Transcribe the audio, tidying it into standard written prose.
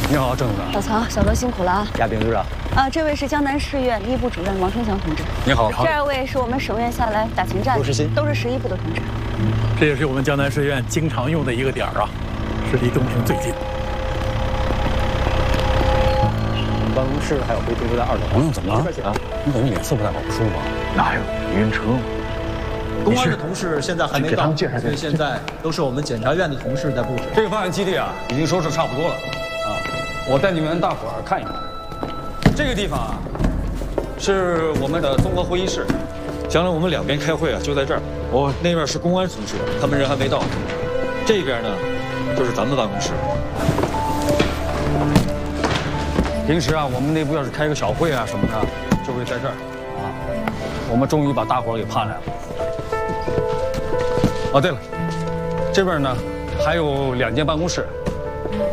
你好，郑组长。 老曹、小罗辛苦了啊！ 亚兵组长。 这位是江南市院一部主任王春祥同志。 你好。 这2位是我们省院下来打勤战的，都是11部的同志。 这也是我们江南市院经常用的一个点啊，是离东平最近。 我们办公室还有飞机都在2楼。朋友怎么了？啊，你怎么脸色不太好，不舒服啊？ 哪有晕车？ 公安的同事现在还没到，所以现在都是我们检察院的同事在布置。 这个发案基地啊，已经收拾差不多了啊。我带你们大伙儿看一看。这个地方啊，是我们的综合会议室。将来我们2边开会啊，就在这儿。那边是公安宿舍，他们人还没到。这边呢，就是咱们办公室。平时啊，我们内部要是开个小会啊什么的，就会在这儿啊。我们终于把大伙儿给盼来了。哦，对了，这边呢还有2间办公室，